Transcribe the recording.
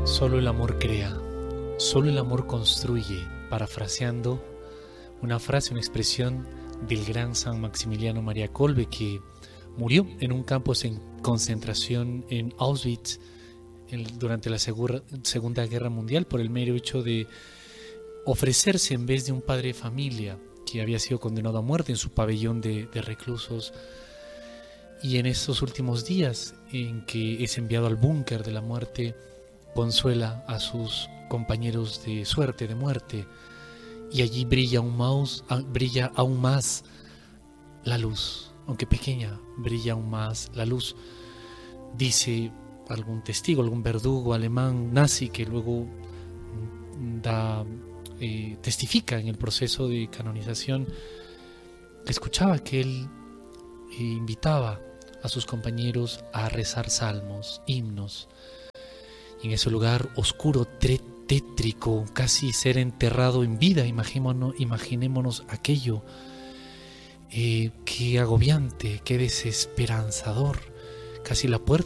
Solo el amor crea, solo el amor construye, parafraseando una frase, una expresión del gran San Maximiliano María Kolbe, que murió en un campo de concentración en Auschwitz durante la Segunda Guerra Mundial por el mero hecho de ofrecerse en vez de un padre de familia que había sido condenado a muerte en su pabellón de reclusos. Y en estos últimos días en que es enviado al búnker de la muerte, consuela a sus compañeros de suerte, de muerte, y allí brilla aún más la luz, aunque pequeña, brilla aún más la luz. Dice algún testigo, algún verdugo alemán nazi que luego testifica en el proceso de canonización, escuchaba que él invitaba a sus compañeros a rezar salmos, himnos, y en ese lugar oscuro, tétrico, casi ser enterrado en vida. Imaginémonos aquello, qué agobiante, qué desesperanzador, casi la puerta